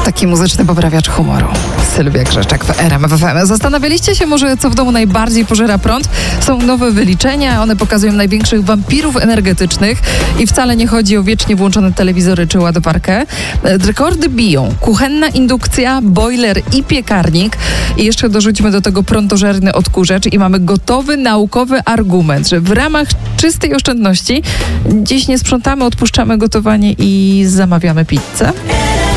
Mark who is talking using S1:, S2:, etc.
S1: Taki muzyczny poprawiacz humoru. Sylwia Grzeszczak w RMF FM. Zastanawialiście się może, co w domu najbardziej pożera prąd? Są nowe wyliczenia, one pokazują największych wampirów energetycznych i wcale nie chodzi o wiecznie włączone telewizory czy ładowarkę. Rekordy biją kuchenna indukcja, boiler i piekarnik. I jeszcze dorzućmy do tego prądożerny odkurzacz i mamy gotowy naukowy argument, że w ramach czystej oszczędności dziś nie sprzątamy, odpuszczamy gotowanie i zamawiamy pizzę.